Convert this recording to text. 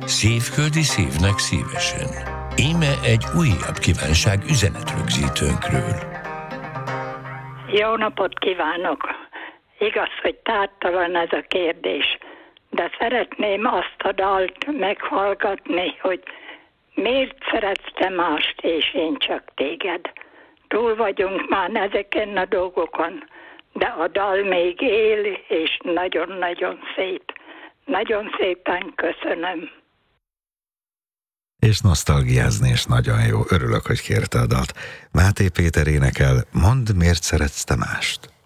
Szívföldi szívnek szívesen. Íme egy újabb kívánság üzenetrögzítőnkről. Jó napot kívánok! Igaz, hogy tártalan ez a kérdés, de szeretném azt a dalt meghallgatni, hogy miért szeretsz te mást, és én csak téged. Túl vagyunk már ezeken a dolgokon, de a dal még él, és nagyon-nagyon szép. Nagyon szépen köszönöm. És nosztalgiázni is nagyon jó. Örülök, hogy kérte a dalt. Máté Péter énekel, mondd, miért szeretsz te mást.